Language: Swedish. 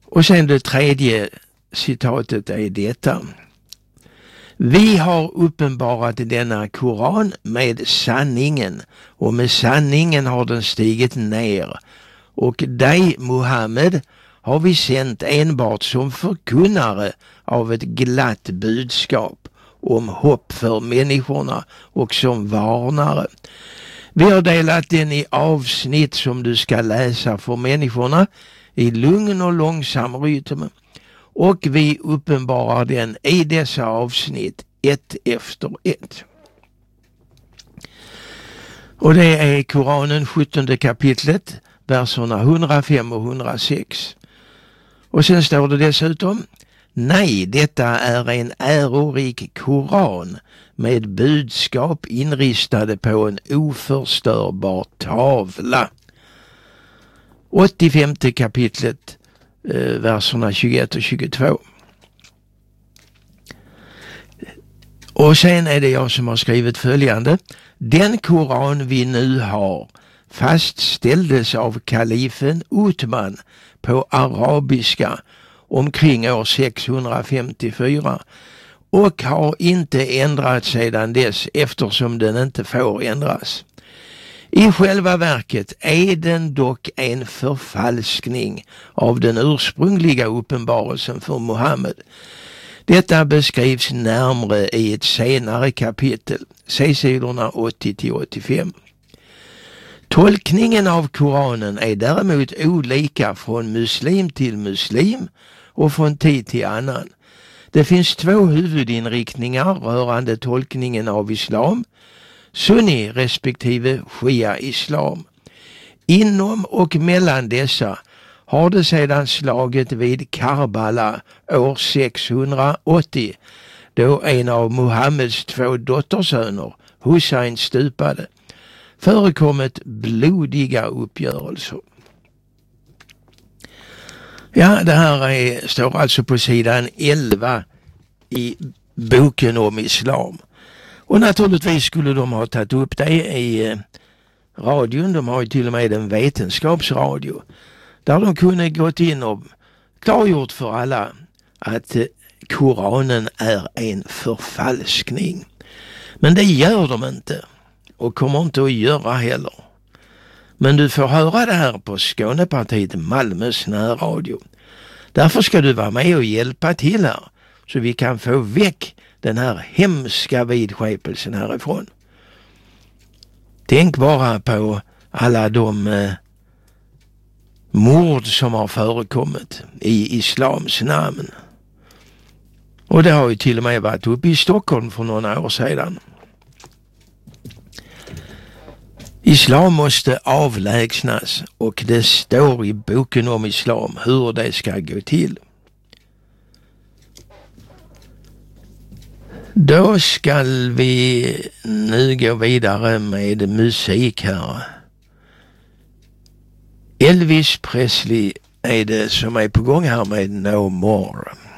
Och sen det tredje citatet är detta. Vi har uppenbarat denna Koran med sanningen, och med sanningen har den stigit ner. Och dig, Muhammed, har vi sänt enbart som förkunnare av ett glatt budskap om hopp för människorna och som varnare. Vi har delat den i avsnitt som du ska läsa för människorna i lugn och långsam rytm, och vi uppenbarar den i dessa avsnitt ett efter ett. Och det är Koranen 17 kapitlet, verserna 105 och 106. Och sen står det dessutom: nej, detta är en ärorik Koran med budskap inristade på en oförstörbar tavla. 85 kapitlet, verserna 21 och 22. Och sen är det jag som har skrivit följande. Den Koran vi nu har fastställdes av kalifen Uthman på arabiska omkring år 654 och har inte ändrats sedan dess, eftersom den inte får ändras. I själva verket är den dock en förfalskning av den ursprungliga uppenbarelsen för Muhammed. Detta beskrivs närmare i ett senare kapitel, se sidorna 80-85. Tolkningen av Koranen är däremot olika från muslim till muslim och från tid till annan. Det finns två huvudinriktningar rörande tolkningen av islam, sunni respektive shia-islam. Inom och mellan dessa har det sedan slaget vid Karbala år 680, då en av Muhammeds 2 dottersöner, Hussein, stupade, förekommit blodiga uppgörelser. Ja, det här står alltså på sidan 11 i boken om islam. Och naturligtvis skulle de ha tagit upp det i radion. De har ju till och med en vetenskapsradio där de kunde gått in och klargjort för alla att Koranen är en förfalskning. Men det gör de inte och kommer inte att göra heller. Men du får höra det här på Skånepartiet Malmös närradio. Därför ska du vara med och hjälpa till här så vi kan få väck den här hemska vidskepelsen härifrån. Tänk bara på alla de mord som har förekommit i islams namn. Och det har ju till och med varit uppe i Stockholm för några år sedan. Islam måste avlägsnas och det står i boken om islam hur det ska gå till. Då ska vi nu gå vidare med musik här. Elvis Presley är det som är på gång här med No More.